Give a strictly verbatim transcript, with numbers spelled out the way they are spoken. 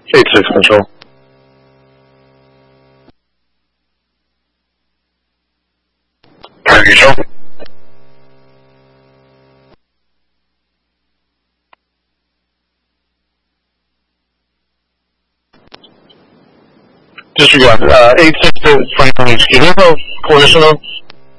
eight six control. Control. Disregard. Uh, eight six to Franklin H Q. Do you have a coalitional